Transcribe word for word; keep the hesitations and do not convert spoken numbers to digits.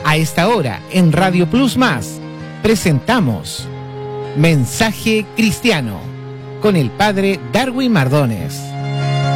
A esta hora, en Radio Plus Más, presentamos Mensaje Cristiano con el Padre Darwin Mardones.